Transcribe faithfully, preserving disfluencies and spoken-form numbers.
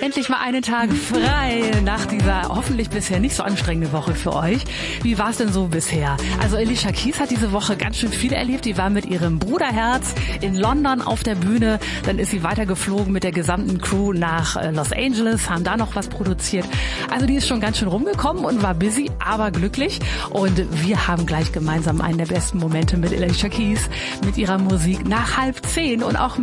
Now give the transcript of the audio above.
Endlich mal einen Tag frei nach dieser hoffentlich bisher nicht so anstrengende Woche für euch. Wie war es denn so bisher? Also Alicia Keys hat diese Woche ganz schön viel erlebt. Die war mit ihrem Bruderherz in London auf der Bühne. Dann ist sie weitergeflogen mit der gesamten Crew nach Los Angeles, haben da noch was produziert. Also die ist schon ganz schön rumgekommen und war busy, aber glücklich. Und wir haben gleich gemeinsam einen der besten Momente mit Alicia Keys, mit ihrer Musik nach halb zehn und auch